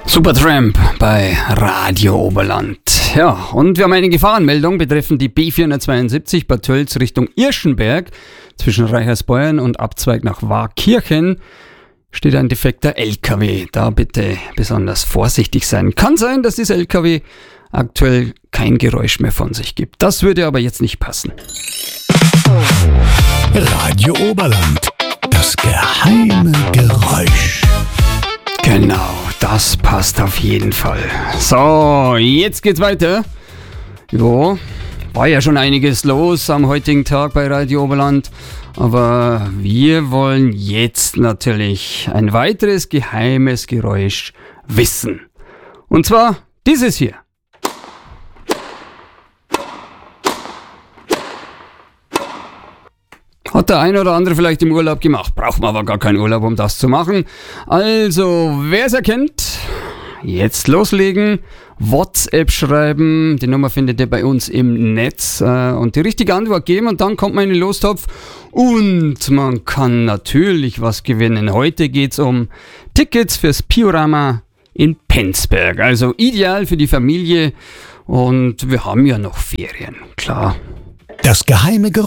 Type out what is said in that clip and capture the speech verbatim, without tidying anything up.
Supertramp bei Radio Oberland. Ja, und wir haben eine Gefahrenmeldung betreffend die B vierhundertzweiundsiebzig Bad Tölz Richtung Irschenberg. Zwischen Reichersbeuern und Abzweig nach Waakirchen steht ein defekter L K W. Da bitte besonders vorsichtig sein. Kann sein, dass dieser L K W aktuell kein Geräusch mehr von sich gibt. Das würde aber jetzt nicht passen. Radio Oberland. Das geheime Geräusch. Genau, das passt auf jeden Fall. So, jetzt geht's weiter. Jo, war ja schon einiges los am heutigen Tag bei Radio Oberland. Aber wir wollen jetzt natürlich ein weiteres geheimes Geräusch wissen. Und zwar dieses hier. Hat der ein oder andere vielleicht im Urlaub gemacht. Braucht man aber gar keinen Urlaub, um das zu machen. Also, wer es erkennt, jetzt loslegen. WhatsApp schreiben. Die Nummer findet ihr bei uns im Netz. Und die richtige Antwort geben. Und dann kommt man in den Lostopf. Und man kann natürlich was gewinnen. Heute geht es um Tickets fürs Piorama in Penzberg. Also ideal für die Familie. Und wir haben ja noch Ferien, klar. Das geheime Geräusch.